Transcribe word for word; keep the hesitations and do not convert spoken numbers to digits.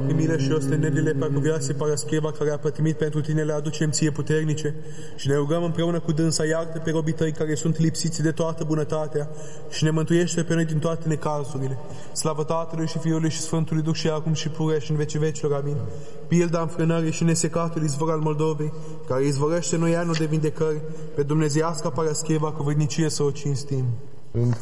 primire și ostenelile parcuvioase Parascheva, care a pătimit pentru tine, le aducem ție puternice și ne rugăm împreună cu dânsa, iartă pe robii tăi care sunt lipsiți de toată bunătatea și ne mântuiește pe noi din toate necazurile. Slavă Tatălui și Fiului și Sfântului Duh și acum și purea și în vecii vecilor. Amin. Pilda înfrânării și nesecatul izvor al Moldovei, care izvorăște noi anul de vindecări, pe dumnezeiasca Parascheva cu vrednicie să o cinstim. În